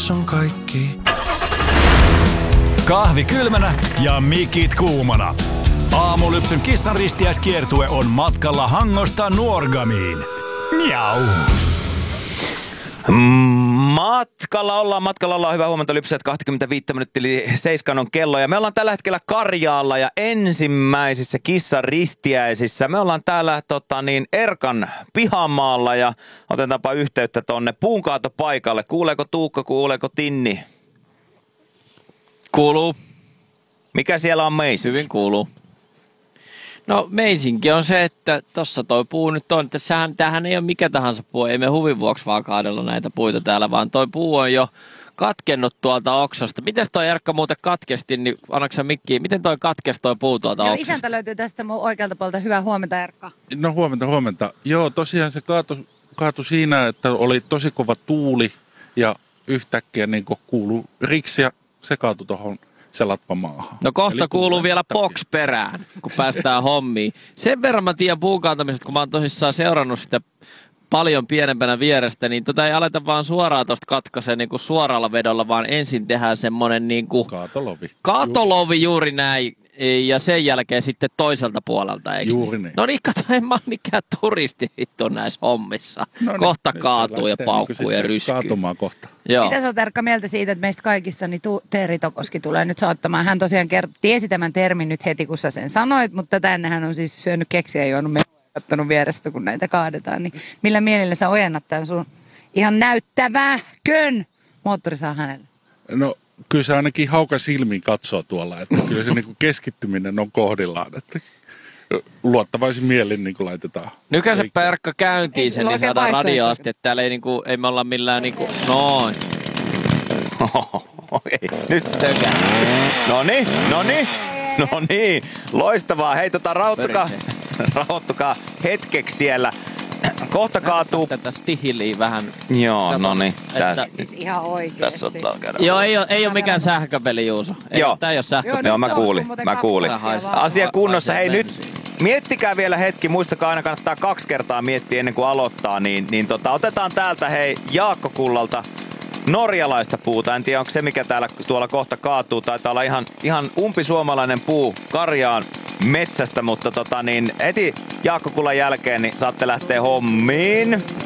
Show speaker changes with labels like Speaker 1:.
Speaker 1: Tossa on kaikki.
Speaker 2: Kahvi kylmänä ja mikit kuumana. Aamulypsyn kissanristiäiskiertue on matkalla Hangosta Nuorgamiin. Miau.
Speaker 3: Matkalla ollaan. Hyvää huomenta, Lypsäjät. 25 minuuttia yli 7 on kello. Ja me ollaan tällä hetkellä Karjaalla ja ensimmäisissä kissanristiäisissä. Me ollaan täällä Erkan pihamaalla ja otetaanpa yhteyttä tonne puunkaatopaikalle. Kuuleeko Tuukka, kuuleeko Tinni?
Speaker 4: Kuuluu.
Speaker 3: Mikä siellä on meisinki?
Speaker 4: Hyvin kuuluu. No meisinki on se, että tossa toi puu nyt on, että tämähän ei ole mikä tahansa puu, ei me huvin vuoksi vaan kaadella näitä puita täällä, vaan toi puu on jo katkennut tuolta oksasta. Mites toi Erkka muuten katkesti, niin annatko sä mikkiin, miten toi katkesi toi puu tuolta oksasta?
Speaker 5: Isäntä löytyy tästä mun oikealta puolelta. Hyvää huomenta, Erkka.
Speaker 6: No huomenta. Joo, tosiaan se kaatui siinä, että oli tosi kova tuuli ja yhtäkkiä niin kuului riksi ja se kaatui tuohon se latvamaahan.
Speaker 4: No kohta kuuluu vielä box perään, kun päästään hommiin. Sen verran mä tiedän puukaantamisesta, kun mä oon tosissaan seurannut sitä paljon pienempänä vierestä, niin ei aleta vaan suoraan tosta katkaiseen niin kuin suoralla vedolla, vaan ensin tehdään semmonen niin kuin kaatolovi juuri näin. Ja sen jälkeen sitten toiselta puolelta, eikö
Speaker 6: juuri niin?
Speaker 4: No niin, kato, en mä ole mikään turisti vittu näissä hommissa. No niin, kohta kaatuu ja paukkuu ja ryskyy.
Speaker 6: Kaatumaan kohta.
Speaker 4: Joo.
Speaker 5: Mitä sä oot, Erkka, mieltä siitä, että meistä kaikista niin Teeri Tokoski tulee nyt soittamaan? Hän tosiaan tiesi tämän termin nyt heti, kun sä sen sanoit, mutta tätä ennen hän on siis syönyt keksiä ja juonut ottanut vierestä, kun näitä kaadetaan. Niin millä mielellä sä ojennat tämän sun ihan näyttävähkön moottorisaa hänelle?
Speaker 6: No kyllä se ainakin hauka silmiin katsoo tuolla, että kyllä se niinku keskittyminen on kohdillaan, että luottavaisin mielin niin laitetaan.
Speaker 4: Nykäisä Erkka käyntiin sen, niin saadaan radioasti, että täällä ei me olla millään noin.
Speaker 3: Nyt tökää. No niin, loistavaa. Hei, rauhoittukaa hetkeksi siellä. Kohta kaatuu.
Speaker 4: Tätä stihiliä vähän.
Speaker 3: Joo, no niin.
Speaker 5: Siis ihan oikeesti.
Speaker 3: Tässä ottaa käydä.
Speaker 4: Joo, ei ole mikään sähköpeli, Juuso. Tää ei ole sähköpeli.
Speaker 3: Joo, mä kuulin. Asia kunnossa. Hei, nyt miettikää vielä hetki. Muistakaa, aina kannattaa 2 kertaa miettiä ennen kuin aloittaa. Otetaan täältä Jaakko Kullalta norjalaista puuta. En tiedä, onko se mikä tuolla kohta kaatuu. Taitaa olla ihan umpisuomalainen puu Karjaan metsästä, mutta heti Jaakko Kullan jälkeen niin saatte lähteä hommiin.